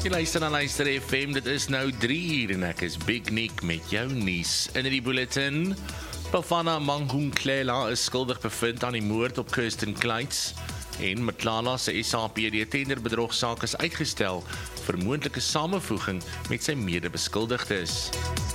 Jy luister na Luister FM, dit is nou 3 uur en ek is Big Nick met jou nuus. In die bulletin, Bafana Mahungelela is skuldig bevind aan die moord op Kirsten Kleitz en Matlala se SAPD tenderbedrogsaak is uitgestel vir moontlike samevoeging met sy mede-beskuldigdes.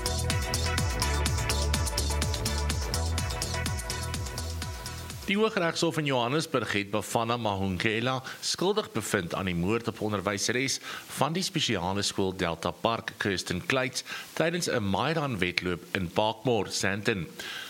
Die Hooggeregshof in Johannesburg het Bafana Mahungelela skuldig bevind aan die moord op onderwyseres van die spesiale skool Delta Park, Kirsten Kleitz, tydens 'n Maidan-wedloop in Parkmore, Sandton.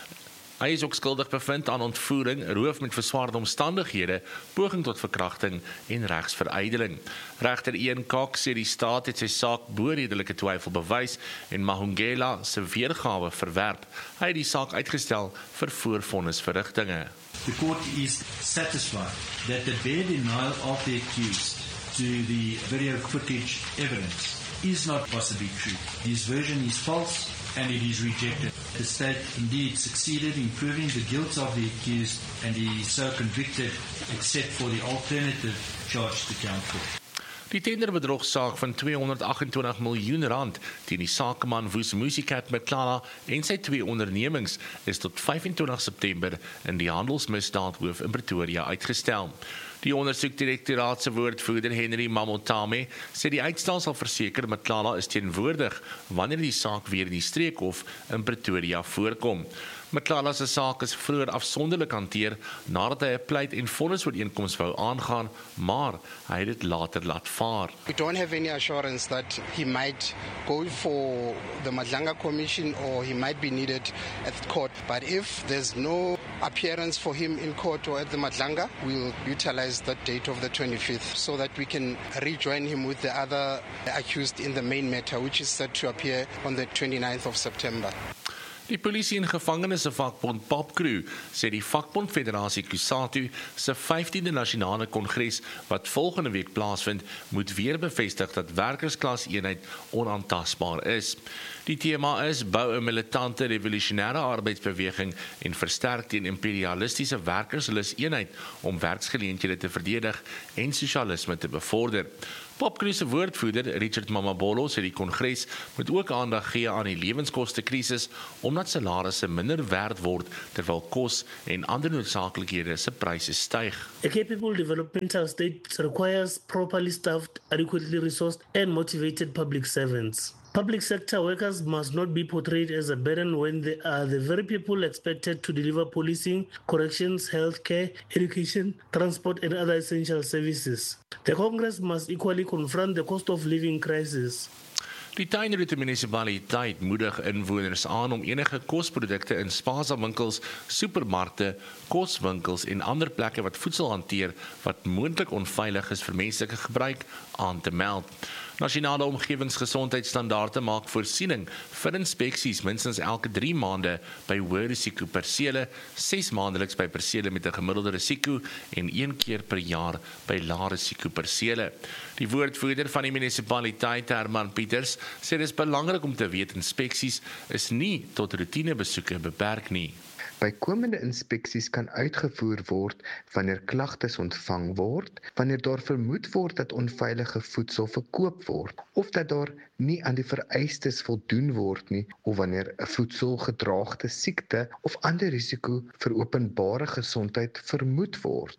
Hy is ook skuldig bevind aan ontvoering, roof met verswaarde omstandighede, poging tot verkrachting en regsverydeling. Regter Ian Cox sê die staat het sy saak bo redelike twyfel bewys en Mahungelela se weergawe verwerp. Hy het die saak uitgestel vir voorvonnisverrigtinge. The court is satisfied that the bare denial of the accused to the video footage evidence is not possibly true. His version is false and it is rejected. The state indeed succeeded in proving the guilt of the accused and he is so convicted except for the alternative charge to count for. Die tenderbedrogsaak van R228 miljoen teen die sakeman Woes Musicat Matlala en sy 2 ondernemings is tot 25 September in die handelsmisdaadhoof in Pretoria uitgestel. Die ondersoekdirektoraat se woordvoerder Henry Mamotame sê die uitstel sal verseker Matlala is teenwoordig wanneer die saak weer in die streekhof in Pretoria voorkom. Matlala se saak is vroeër afsonderlik hanteer nadat hy 'n pleit en vonnisooreenkoms wou aangaan, maar hy het dit later laat vaar. We don't have any assurance that he might go for the Madlanga Commission or he might be needed at court. But if there's no appearance for him in court or at the Madlanga, we'll utilize that date of the 25th so that we can rejoin him with the other accused in the main matter, which is set to appear on the 29th of September. Die polisie en gevangenes vakbond PAPCRU sê die vakbond Federasie Kusatu se 15de nasionale kongres wat volgende week plaasvind, moet weer bevestig dat werkersklas eenheid onaantastbaar is. Die tema is bou 'n militante revolusionêre arbeidsbeweging en versterk teen imperialistiese werkerslus eenheid om werksgeleenthede te verdedig en sosialisme te bevorder. PAPCRU se woordvoerder Richard Mamabolo sê die kongres moet ook aandag gee aan die lewenskostekrisis omdat salarisse minder werd word terwyl kos en ander noodsaaklikhede se pryse styg. A capable developmental state requires properly staffed, adequately resourced and motivated public servants. Public sector workers must not be portrayed as a burden when they are the very people expected to deliver policing, corrections, healthcare, education, transport and other essential services. The Congress must equally confront the cost of living crisis. Die Tuinroete munisipaliteit moedig inwoners aan om enige kosprodukte in spaarwinkels, supermarkte, koswinkels en ander plekke wat voedsel hanteer wat moontlik onveilig is vir menslike gebruik aan te meld. Nasionale omgewingsgesondheidsstandaarde maak voorsiening vir inspeksies minstens elke 3 maande by hoë risiko persele, 6 maandeliks by persele met 'n gemiddelde risiko en 1 keer per jaar by lae risiko persele. Die woordvoerder van die munisipaliteit, Herman Pieters, sê dit is belangrik om te weet inspeksies is nie tot roetinebesoeke beperk nie. Bykomende inspeksies kan uitgevoer word wanneer klagtes ontvang word, wanneer daar vermoed word dat onveilige voedsel verkoop word, of dat daar nie aan die vereistes voldoen word nie, of wanneer 'n voedselgedraagde siekte of ander risiko vir openbare gesondheid vermoed word.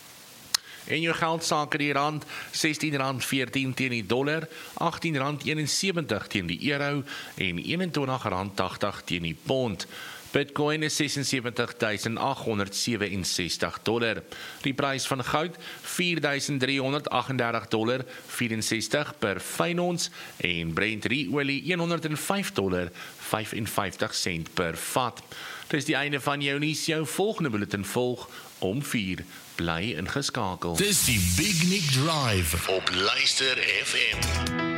En jou geldsaake die rand, R16.14 teen die dollar, R18.71 teen die euro en R21.80 teen die pond. Bitcoin is $76,867. Die prys van goud $4,338.64 per fyn ons en Brent olie $105.55 per vat. Dis die einde van jou nuus, jou volgende bulletin volg om 4. Bly ingeskakel. Dis die Big Nick Drive op Luister FM.